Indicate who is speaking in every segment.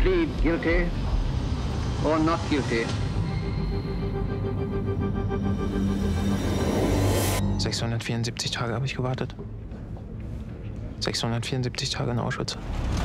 Speaker 1: plead guilty or not guilty.
Speaker 2: 674 Tage habe ich gewartet. 674 Tage in Auschwitz.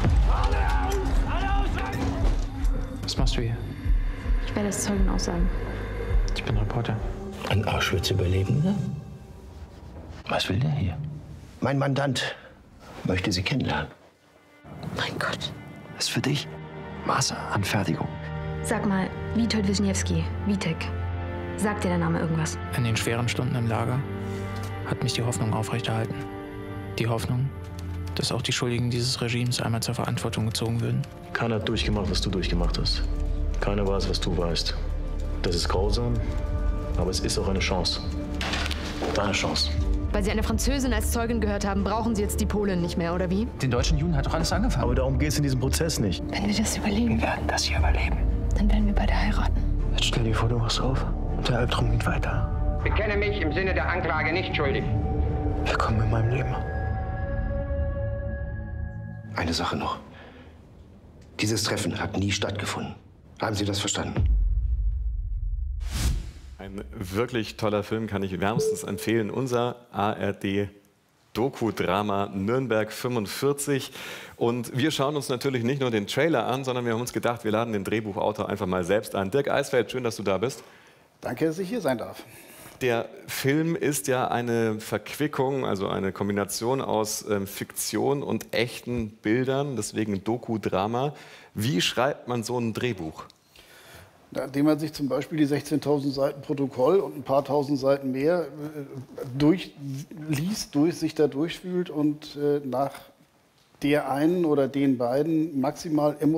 Speaker 2: Was machst du hier?
Speaker 3: Ich werde als Zeugen aussagen.
Speaker 2: Ich bin Reporter.
Speaker 4: Ein Auschwitz-Überlebender? Was will der hier? Mein Mandant möchte Sie kennenlernen.
Speaker 3: Mein Gott.
Speaker 5: Das ist für dich Maßanfertigung.
Speaker 3: Sag mal, Witold Wisniewski, Witek. Sagt dir der Name irgendwas?
Speaker 2: In den schweren Stunden im Lager hat mich die Hoffnung aufrechterhalten. Die Hoffnung, dass auch die Schuldigen dieses Regimes einmal zur Verantwortung gezogen würden.
Speaker 6: Keiner hat durchgemacht, was du durchgemacht hast. Keiner weiß, was du weißt. Das ist grausam, aber es ist auch eine Chance. Deine Chance.
Speaker 7: Weil Sie eine Französin als Zeugin gehört haben, brauchen Sie jetzt die Polin nicht mehr, oder wie?
Speaker 5: Den deutschen Juden hat doch alles angefangen.
Speaker 6: Aber darum geht es in diesem Prozess nicht.
Speaker 3: Wenn wir das überleben,
Speaker 5: Wir werden das hier überleben.
Speaker 3: dann werden wir beide heiraten.
Speaker 2: Jetzt stell dir vor, du wachst auf und der Albtraum geht weiter.
Speaker 1: Bekenne mich im Sinne der Anklage nicht schuldig.
Speaker 2: Willkommen in meinem Leben.
Speaker 4: Eine Sache noch. Dieses Treffen hat nie stattgefunden. Haben Sie das verstanden?
Speaker 8: Ein wirklich toller Film, kann ich wärmstens empfehlen. Unser ARD-Doku-Drama Nürnberg 45. Und wir schauen uns natürlich nicht nur den Trailer an, sondern wir haben uns gedacht, wir laden den Drehbuchautor einfach mal selbst ein. Dirk Eisfeld, schön, dass du da bist.
Speaker 9: Danke, dass ich hier sein darf.
Speaker 8: Der Film ist ja eine Verquickung, also eine Kombination aus Fiktion und echten Bildern, deswegen Doku-Drama. Wie schreibt man so ein Drehbuch?
Speaker 9: Indem man sich zum Beispiel die 16.000 Seiten Protokoll und ein paar tausend Seiten mehr durchliest, sich da durchfühlt und nach der einen oder den beiden maximal emotional